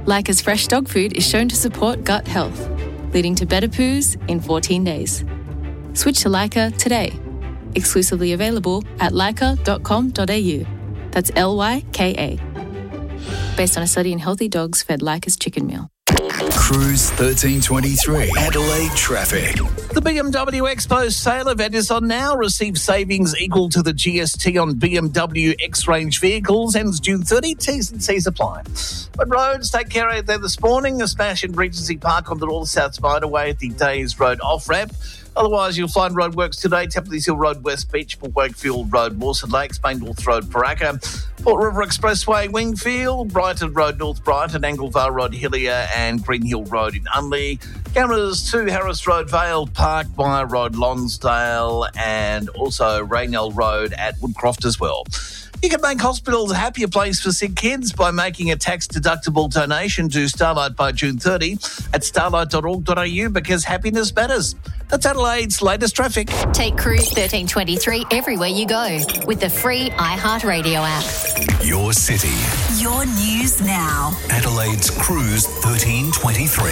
Leica's fresh dog food is shown to support gut health, leading to better poos in 14 days. Switch to Leica today. Exclusively available at leica.com.au. That's Lyka. Based on a study in healthy dogs fed Leica's chicken meal. Cruise 1323, Adelaide traffic. The BMW Expo sale event is on now. Receive savings equal to the GST on BMW X-Range vehicles. Ends June 30. T's and C's apply. But roads, take care of there this morning. A smash in Regency Park on the North South Spiderway at the Days Road off-ramp. Otherwise, you'll find roadworks today. Templey's Hill Road, West Beach, Port Wakefield Road, Mawson Lakes, Main North Road, Paraka, Port River Expressway, Wingfield, Brighton Road, North Brighton, Anglevale Road, Hillier, and Green Hill Road in Unley. Cameras to Harris Road, Vale Park, Myer Road, Lonsdale, and also Raynell Road at Woodcroft as well. You can make hospitals a happier place for sick kids by making a tax-deductible donation to Starlight by June 30 at starlight.org.au because happiness matters. That's Adelaide's latest traffic. Take Cruise 1323 everywhere you go with the free iHeartRadio app. Your city. Your news now. Adelaide's Cruise 1323.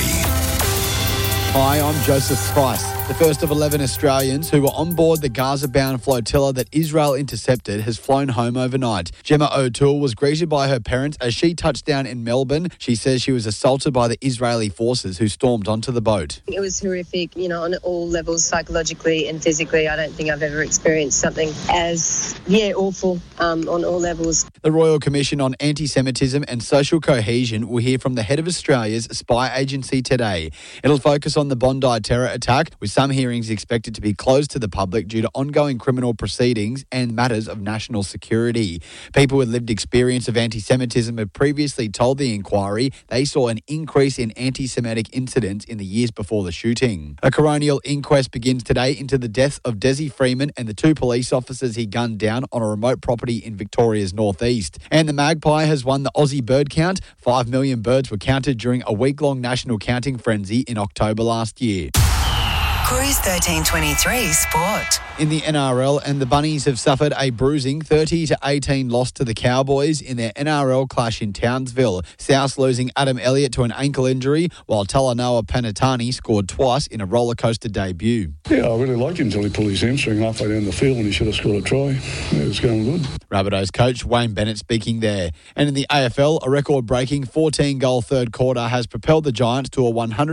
Hi, I'm Joseph Price. The first of 11 Australians who were on board the Gaza-bound flotilla that Israel intercepted has flown home overnight. Gemma O'Toole was greeted by her parents as she touched down in Melbourne. She says she was assaulted by the Israeli forces who stormed onto the boat. It was horrific, on all levels, psychologically and physically. I don't think I've ever experienced something as, awful on all levels. The Royal Commission on Anti-Semitism and Social Cohesion will hear from the head of Australia's spy agency today. It'll focus on the Bondi terror attack, with some hearings expected to be closed to the public due to ongoing criminal proceedings and matters of national security. People with lived experience of anti-Semitism have previously told the inquiry they saw an increase in anti-Semitic incidents in the years before the shooting. A coronial inquest begins today into the death of Desi Freeman and the two police officers he gunned down on a remote property in Victoria's northeast. And the Magpie has won the Aussie bird count. 5 million birds were counted during a week-long national counting frenzy in October last year. Cruise 1323 Sport. In the NRL, and the Bunnies have suffered a bruising 30-18 loss to the Cowboys in their NRL clash in Townsville. South losing Adam Elliott to an ankle injury, while Talanoa Panatani scored twice in a rollercoaster debut. Yeah, I really liked him until he pulled his hamstring halfway down the field when he should have scored a try. It was going good. Rabbitohs coach Wayne Bennett speaking there. And in the AFL, a record-breaking 14-goal third quarter has propelled the Giants to a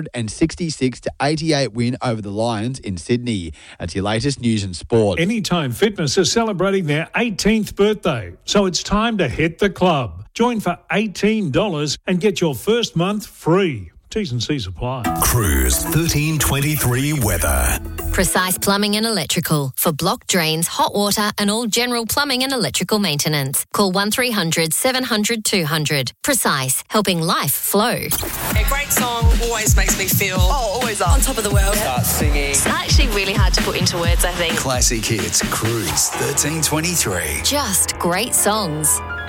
166-88 win over the Lions in Sydney. That's your latest news and sport. Anytime Fitness is celebrating their 18th birthday, so it's time to hit the club. Join for $18 and get your first month free. T's and C's apply. Cruise 1323 weather. Precise Plumbing and Electrical for block drains, hot water and all general plumbing and electrical maintenance. Call 1300 700 200. Precise, helping life flow. A great song always makes me feel always on top of the world. Start singing. It's actually really hard to put into words, I think. Classic hits. Cruise 1323. Just great songs.